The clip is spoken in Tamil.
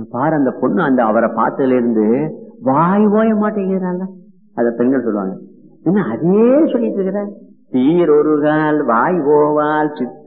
பாரு அந்த பொண்ணு அந்த அவரை பார்த்ததுல இருந்து வாய் ஓய மாட்டேங்கிறாள். அத பெண்கள் சொல்லுவாங்க, என்ன அதே சொல்லிட்டு இருக்கிற, தீர் ஒரு கால் வாய் ஓவால்